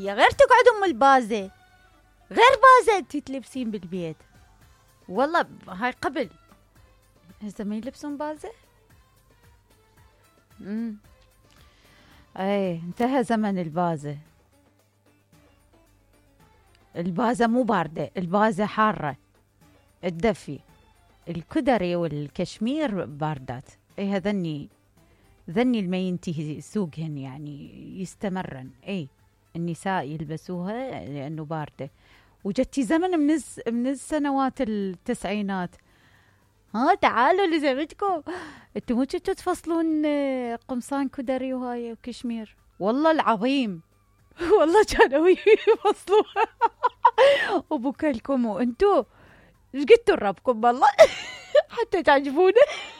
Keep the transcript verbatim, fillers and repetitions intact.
شوية، غير تقعد ام البازة، غير بازة انتي تلبسين بالبيت. والله هاي قبل هسه ما يلبسون بازة. امم اي انتهى زمن البازة. البازة مو باردة، البازة حارة الدفي. الكدري والكشمير باردات. اي هذني ذني الما ينتهي سوقهن يعني يستمرن. اي النساء يلبسوها لانه باردة. وجتي زمن من الس... من السنوات التسعينات، ها تعالوا لزمتكم انتوا مو كنتوا تفصلون قمصان كدري وهاي وكشمير؟ والله العظيم والله كانوا يفصلوها. وبكلكم وانتوا ايش قلتوا لربكم والله حتى تعجبونا.